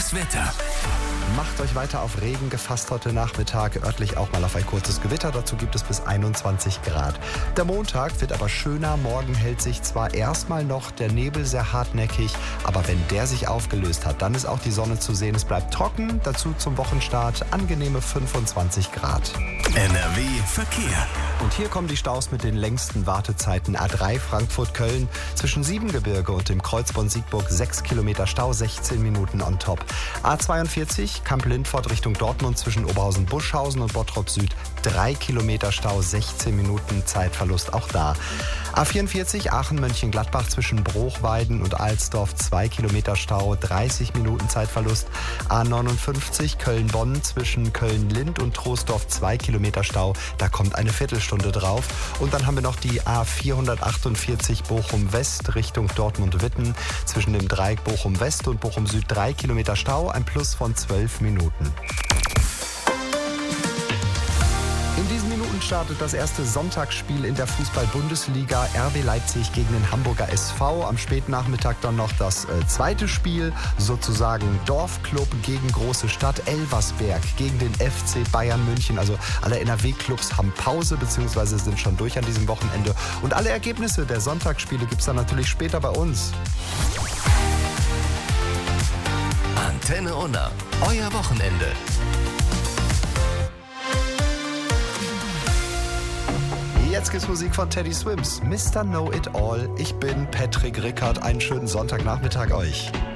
Das Wetter. Macht euch weiter auf Regen gefasst heute Nachmittag, örtlich auch mal auf ein kurzes Gewitter. Dazu gibt es bis 21 Grad. Der Montag wird aber schöner. Morgen hält sich zwar erstmal noch der Nebel sehr hartnäckig, aber wenn der sich aufgelöst hat, dann ist auch die Sonne zu sehen. Es bleibt trocken, dazu zum Wochenstart angenehme 25 Grad. NRW Verkehr. Und hier kommen die Staus mit den längsten Wartezeiten. A3 Frankfurt-Köln zwischen Siebengebirge und dem Kreuzborn-Siegburg 6 Kilometer Stau, 16 Minuten on top. A42 Kamp-Lindfort Richtung Dortmund zwischen Oberhausen-Buschhausen und Bottrop Süd 3 Kilometer Stau, 16 Minuten Zeitverlust auch da. A44 Aachen-Mönchengladbach zwischen Bruchweiden und Alsdorf 2 Kilometer Stau, 30 Minuten Zeitverlust. A59 Köln-Bonn zwischen Köln-Lind und Troisdorf 2 Kilometer Stau, da kommt eine Viertelstunde drauf. Und dann haben wir noch die A448 Bochum-West Richtung Dortmund-Witten zwischen dem Dreieck Bochum-West und Bochum-Süd 3 Kilometer Stau, ein Plus von 12 Minuten. In diesen Minuten startet das erste Sonntagsspiel in der Fußball-Bundesliga. RB Leipzig gegen den Hamburger SV. Am Spätnachmittag dann noch das zweite Spiel, sozusagen Dorfclub gegen große Stadt. Elversberg gegen den FC Bayern München. Also alle NRW-Clubs haben Pause bzw. sind schon durch an diesem Wochenende. Und alle Ergebnisse der Sonntagsspiele gibt es dann natürlich später bei uns. Antenne Unna, euer Wochenende. Jetzt gibt's Musik von Teddy Swims, Mr. Know It All. Ich bin Patrick Rickard. Einen schönen Sonntagnachmittag euch.